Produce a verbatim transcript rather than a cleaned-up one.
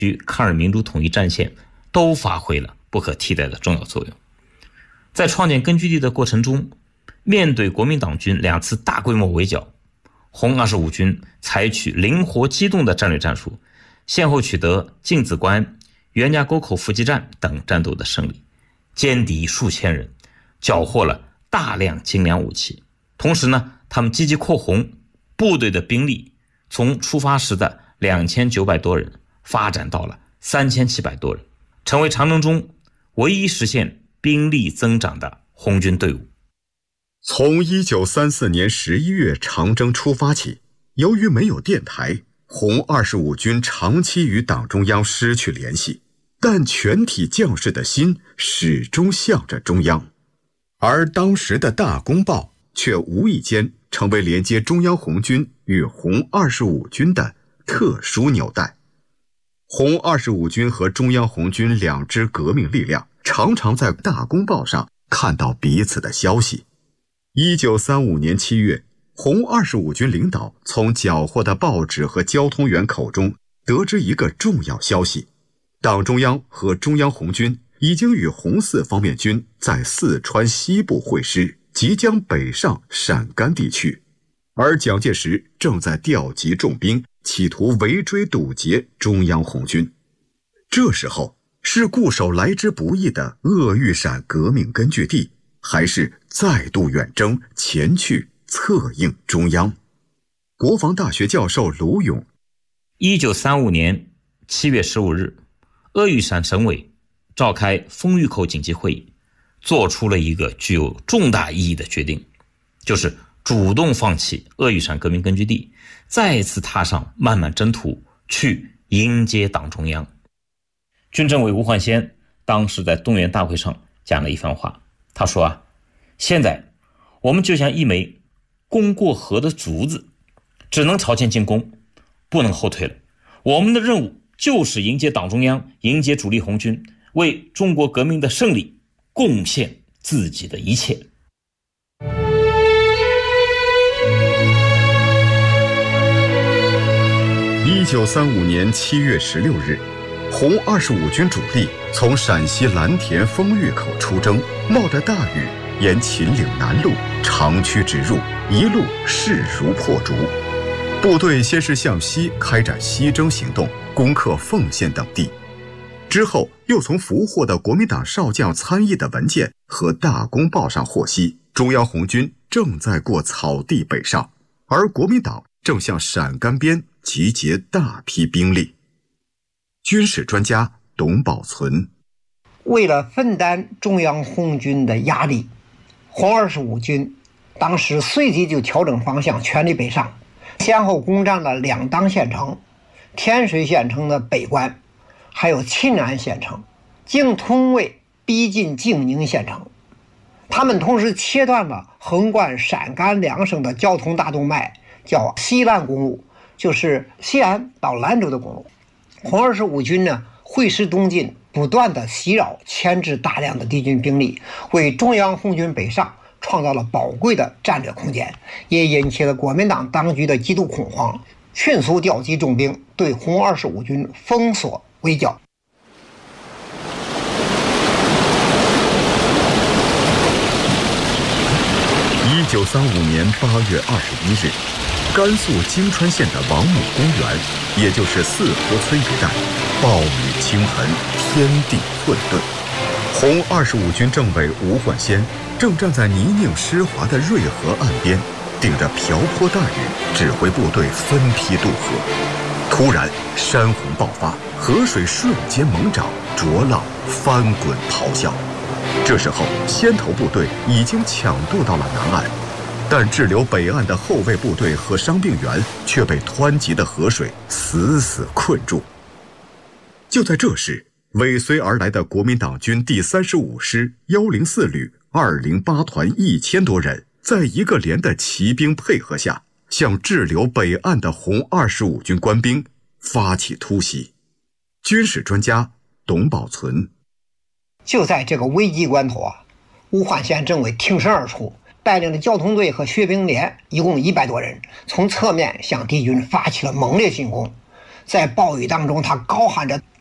与抗日民主统一战线都发挥了不可替代的重要作用。在创建根据地的过程中，面对国民党军两次大规模围剿，红二十五军采取灵活机动的战略战术，先后取得镜子关、袁家沟口伏击战等战斗的胜利，歼敌数千人，缴获了大量精良武器。同时呢，他们积极扩红，部队的兵力从出发时的两千九百多人发展到了三千七百多人，成为长征中唯一实现兵力增长的红军队伍。 从一九三四年十一月长征出发起，由于没有电台，红二十五军长期与党中央失去联系，但全体将士的心始终向着中央。而当时的大公报却无意间成为连接中央红军与红二十五军的特殊纽带。红二十五军和中央红军两支革命力量常常在大公报上看到彼此的消息。一九三五年七月，红二十五军领导从缴获的报纸和交通员口中得知一个重要消息：党中央和中央红军已经与红四方面军在四川西部会师，即将北上陕甘地区，而蒋介石正在调集重兵，企图围追堵截中央红军。这时候是固守来之不易的鄂豫陕革命根据地，还是再度远征前去策应中央？国防大学教授卢勇， 一九三五年七月十五日，鄂豫陕省委召开丰峪口紧急会议，做出了一个具有重大意义的决定，就是主动放弃鄂豫陕革命根据地，再次踏上漫漫征途，去迎接党中央。军政委吴焕先当时在动员大会上讲了一番话，他说啊，现在我们就像一枚攻过河的竹子，只能朝前进攻，不能后退了。我们的任务就是迎接党中央，迎接主力红军，为中国革命的胜利贡献自己的一切。 一九三五年七月十六日，红二十五军主力从陕西蓝田丰峪口出征，冒着大雨沿秦岭南路长驱直入，一路势如破竹。部队先是向西开展西征行动，攻克凤县等地，之后又从俘获的国民党少将参议的文件和大公报上获悉，中央红军正在过草地北上，而国民党正向陕甘边集结大批兵力。军事专家董宝存， 为了分担中央红军的压力，红二十五军当时随即就调整方向，全力北上，先后攻占了两当县城，天水县城的北关，还有沁安县城，经通渭逼近静宁县城。他们同时切断了横贯陕甘两省的交通大动脉，叫西兰公路，就是西安到兰州的公路。红二十五军呢，会师东进，不断的袭扰，牵制大量的敌军兵力，为中央红军北上创造了宝贵的战略空间，也引起了国民党当局的极度恐慌，迅速调集重兵，对红二十五军封锁围剿。 一九三五年八月二十一日，甘肃泾川县的王母公园，也就是四河村一带，暴雨倾盆，天地混沌。红二十五军政委吴焕先正站在泥泞湿滑的瑞河岸边，顶着瓢泼大雨，指挥部队分批渡河。突然，山洪爆发，河水瞬间猛涨，浊浪翻滚咆哮。这时候，先头部队已经抢渡到了南岸，但滞留北岸的后卫部队和伤病员却被湍急的河水死死困住。就在这时，尾随而来的国民党军第三十五师一零四旅二零八团一千多人，在一个连的骑兵配合下，向滞留北岸的红二十五军官兵发起突袭。军事专家董宝存， 就在这个危急关头啊，吴焕先政委挺身而出，带领着交通队和学兵连一共一百多人，从侧面向敌军发起了猛烈进攻。 在暴雨当中，他高喊着